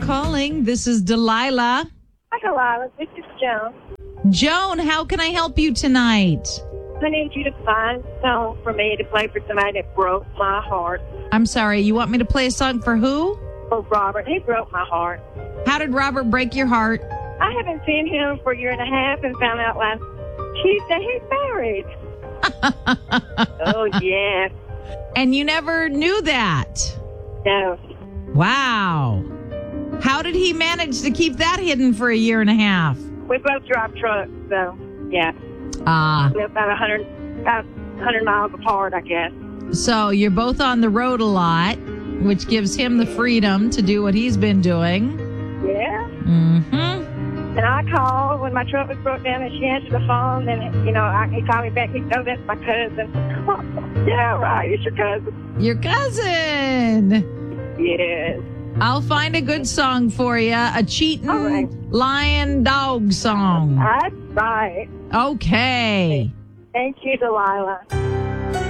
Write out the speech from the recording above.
calling. This is Delilah. Hi, Delilah. This is Joan. Joan, how can I help you tonight? I need you to find a song for me to play for somebody that broke my heart. I'm sorry, you want me to play a song for who? For Robert. He broke my heart. How did Robert break your heart? I haven't seen him for a year and a half and found out last Tuesday he's married. Oh, yeah. And you never knew that? No. Wow. How did he manage to keep that hidden for a year and a half? We both drive trucks, so, yeah. We're about 100 miles apart, I guess. So you're both on the road a lot, which gives him the freedom to do what he's been doing. Yeah. Mm-hmm. And I called when my truck was broke down, and she answered the phone, and, he called me back. He said, "Oh, that's my cousin." Yeah, right. It's your cousin. Your cousin. Yes. I'll find a good song for you. A cheating right. lion dog song. That's right. Okay. Thank you, Delilah.